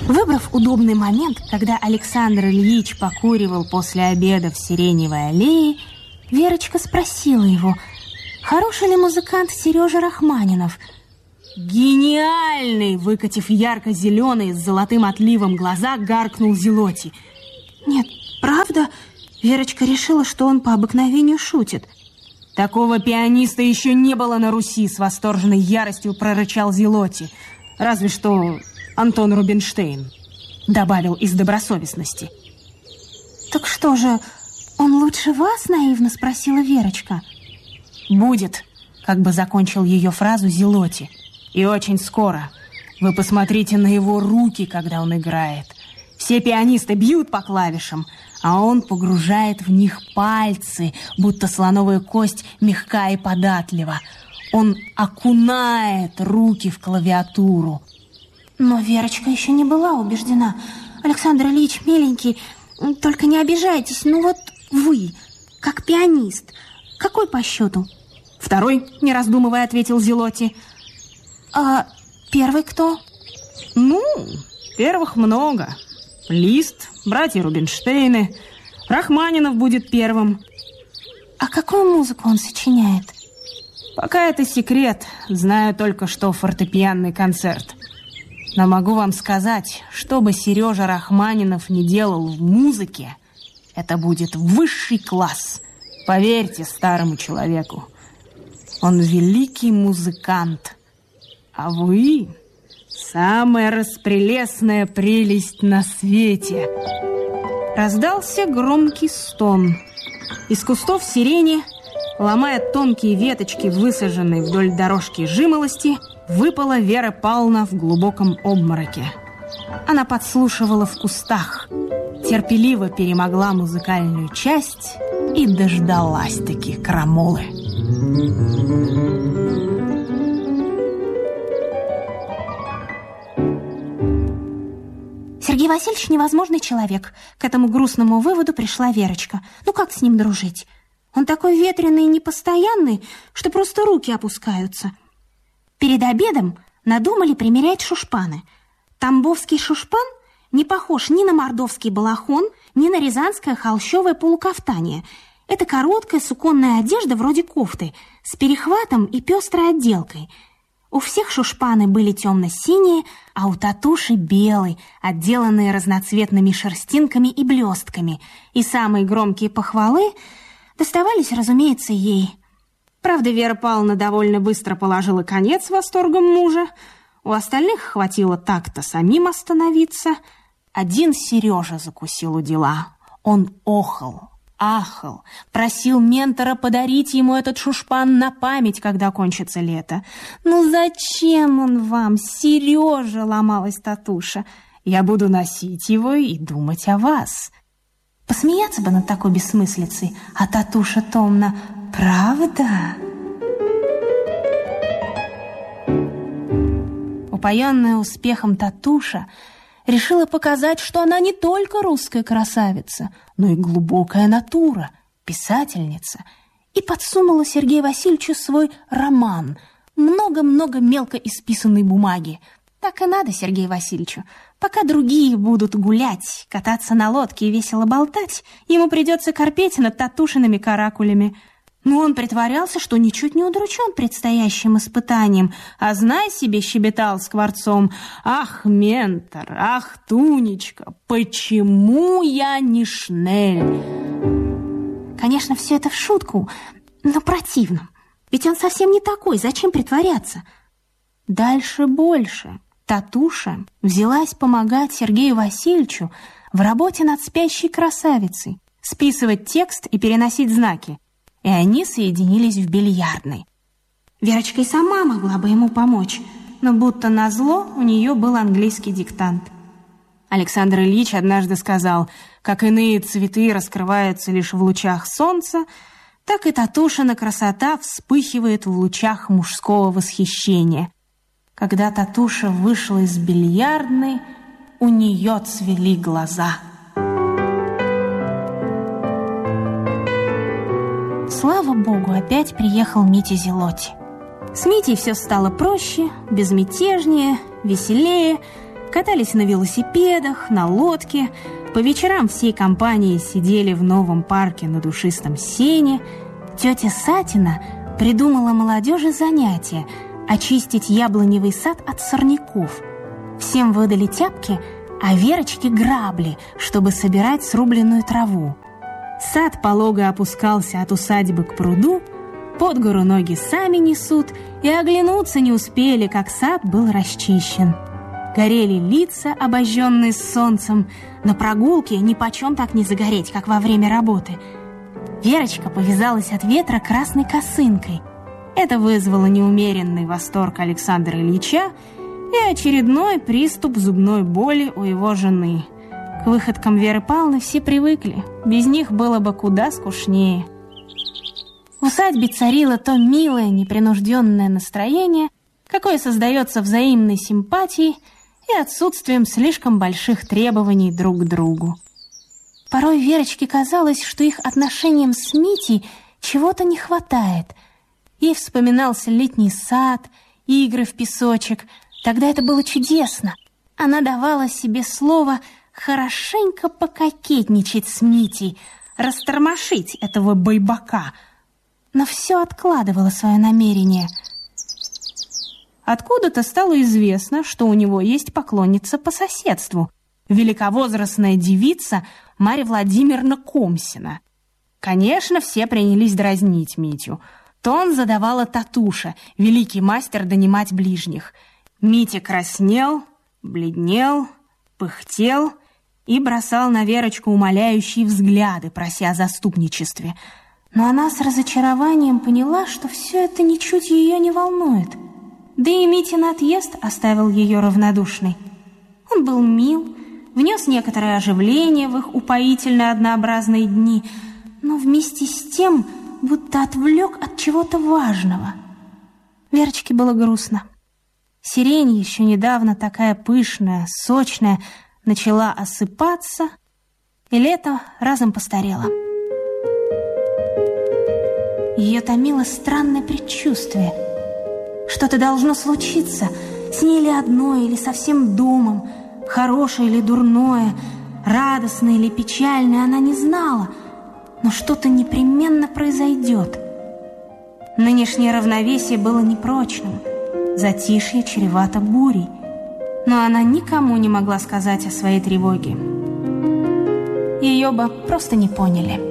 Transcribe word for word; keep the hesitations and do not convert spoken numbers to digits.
Выбрав удобный момент, когда Александр Ильич покуривал после обеда в сиреневой аллее, Верочка спросила его, хороший ли музыкант Сережа Рахманинов. «Гениальный!» — выкатив ярко-зеленые с золотым отливом глаза, гаркнул Зелотий. «Нет, правда?» Верочка решила, что он по обыкновению шутит. «Такого пианиста еще не было на Руси!» — с восторженной яростью прорычал Зелотий. «Разве что Антон Рубинштейн», — добавил из добросовестности. «Так что же, он лучше вас?» — наивно спросила Верочка. «Будет», — как бы закончил ее фразу Зелотий. «И очень скоро. Вы посмотрите на его руки, когда он играет. Все пианисты бьют по клавишам, а он погружает в них пальцы, будто слоновая кость мягка и податлива. Он окунает руки в клавиатуру». Но Верочка еще не была убеждена. «Александр Ильич, миленький, только не обижайтесь, ну вот вы, как пианист, какой по счету?» «Второй», — не раздумывая, ответил Зелотий. «А первый кто?» «Ну, первых много. Лист, братья Рубинштейны, Рахманинов будет первым». «А какую музыку он сочиняет?» «Пока это секрет. Знаю только, что фортепианный концерт. Но могу вам сказать, что бы Сережа Рахманинов не делал в музыке, это будет высший класс. Поверьте старому человеку. Он великий музыкант. А вы самая распрелестная прелесть на свете». Раздался громкий стон. Из кустов сирени, ломая тонкие веточки, высаженные вдоль дорожки жимолости, выпала Вера Павловна в глубоком обмороке. Она подслушивала в кустах, терпеливо перемогла музыкальную часть и дождалась-таки крамолы. Сергей Васильевич невозможный человек. К этому грустному выводу пришла Верочка. Ну как с ним дружить? Он такой ветреный и непостоянный, что просто руки опускаются. Перед обедом надумали примерять шушпаны. Тамбовский шушпан не похож ни на мордовский балахон, ни на рязанское холщовое полукафтание. Это короткая суконная одежда вроде кофты, с перехватом и пестрой отделкой. У всех шушпаны были темно-синие, а у Татуши белые, отделанные разноцветными шерстинками и блестками. И самые громкие похвалы доставались, разумеется, ей. Правда, Вера Павловна довольно быстро положила конец восторгам мужа. У остальных хватило так-то самим остановиться. Один Сережа закусил у дела. Он охал, ахал, просил ментора подарить ему этот шушпан на память, когда кончится лето. «Ну зачем он вам, Сережа?» — ломалась Татуша. «Я буду носить его и думать о вас». Посмеяться бы над такой бессмыслицей, а Татуша томно: «Правда?» Упоенная успехом Татуша решила показать, что она не только русская красавица, но и глубокая натура, писательница, и подсунула Сергею Васильевичу свой роман, много-много мелко исписанной бумаги. Так и надо Сергею Васильевичу. Пока другие будут гулять, кататься на лодке и весело болтать, ему придется корпеть над Татушиными каракулями. Но он притворялся, что ничуть не удручен предстоящим испытанием, а, знай себе, щебетал скворцом: «Ах, ментор, ах, Тунечка, почему я не Шнель?» Конечно, все это в шутку, но противно. Ведь он совсем не такой, зачем притворяться? Дальше больше. Татуша взялась помогать Сергею Васильевичу в работе над спящей красавицей, списывать текст и переносить знаки. И они соединились в бильярдной. Верочка и сама могла бы ему помочь, но будто назло у нее был английский диктант. Александр Ильич однажды сказал: как иные цветы раскрываются лишь в лучах солнца, так и Татушина красота вспыхивает в лучах мужского восхищения. Когда Татуша вышла из бильярдной, у нее цвели глаза. Слава богу, опять приехал Митя Зелотий. С Митей все стало проще, безмятежнее, веселее. Катались на велосипедах, на лодке. По вечерам всей компанией сидели в новом парке на душистом сене. Тетя Сатина придумала молодежи занятие – очистить яблоневый сад от сорняков. Всем выдали тяпки, а Верочке грабли, чтобы собирать срубленную траву. Сад полого опускался от усадьбы к пруду, под гору ноги сами несут, и оглянуться не успели, как сад был расчищен. Горели лица, обожженные солнцем. На прогулке нипочем так не загореть, как во время работы. Верочка повязалась от ветра красной косынкой. Это вызвало неумеренный восторг Александра Ильича и очередной приступ зубной боли у его жены. К выходкам Веры Павловны все привыкли. Без них было бы куда скучнее. В усадьбе царило то милое, непринужденное настроение, какое создается взаимной симпатией и отсутствием слишком больших требований друг к другу. Порой Верочке казалось, что их отношениям с Митей чего-то не хватает. Ей вспоминался летний сад, игры в песочек. Тогда это было чудесно. Она давала себе слово хорошенько пококетничать с Митей, растормошить этого байбака, но все откладывала свое намерение. Откуда-то стало известно, что у него есть поклонница по соседству, великовозрастная девица Марья Владимировна Комсина. Конечно, все принялись дразнить Митю. Тон задавала Татуша, великий мастер донимать ближних. Митя краснел, бледнел, пыхтел и бросал на Верочку умоляющие взгляды, прося о заступничестве. Но она с разочарованием поняла, что все это ничуть ее не волнует. Да и Митин отъезд оставил ее равнодушной. Он был мил, внес некоторое оживление в их упоительно однообразные дни, но вместе с тем будто отвлек от чего-то важного. Верочке было грустно. Сирень, еще недавно такая пышная, сочная, начала осыпаться, и лето разом постарело. Ее томило странное предчувствие. Что-то должно случиться, с ней или одной, или со всем домом, хорошее или дурное, радостное или печальное, она не знала, но что-то непременно произойдет. Нынешнее равновесие было непрочным, затишье чревато бурей, но она никому не могла сказать о своей тревоге. Ее бы просто не поняли.